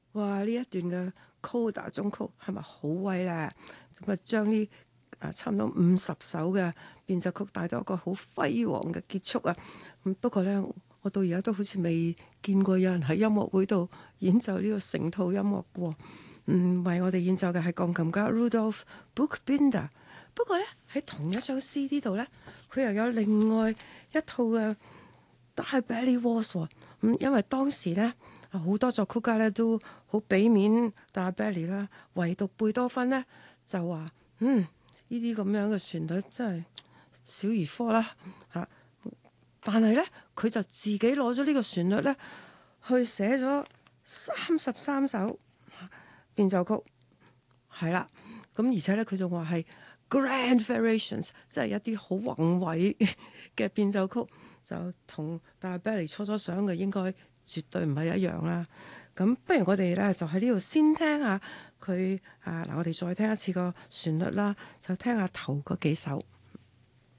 哇！呢一段嘅 coda 中曲係咪好威咧？咁啊，將呢差唔多50首嘅變奏曲帶到一個好輝煌嘅結束啊！不過咧，我到而家都好似未見過有人喺音樂會度演奏呢個成套音樂嘅喎。為我哋演奏嘅係鋼琴家 Rudolf Buchbinder。不過咧，喺同一張 CD 度咧，佢又有另外一套嘅 Die Belly Waltz 喎。因為當時咧，好多作曲家咧都好俾面 Die Belly 啦，唯獨貝多芬咧就話：呢啲咁樣嘅旋律真係小兒科啦嚇。但係咧，佢就自己攞咗呢個旋律咧，去寫咗33首變奏曲，係啦。咁而且咧，佢仲話係 Grand Variations，即係一啲好宏偉嘅變奏曲，就同 Die Belly 初想嘅應該絕對唔係一樣啦。咁不如我哋咧就喺呢度先聽下佢嗱，我哋再聽一次個旋律啦，就聽下頭嗰幾首。